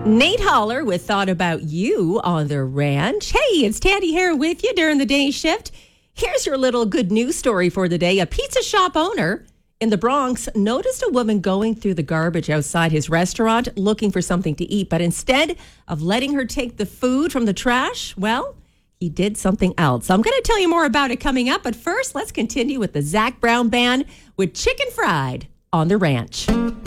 Nate Holler with Thought About You on the Ranch. Hey, it's Tandy here with you during the day shift. Here's your little good news story for the day. A pizza shop owner in the Bronx noticed a woman going through the garbage outside his restaurant looking for something to eat. But instead of letting her take the food from the trash, well, he did something else. I'm going to tell you more about it coming up. But first, let's continue with the Zac Brown Band with Chicken Fried on the Ranch.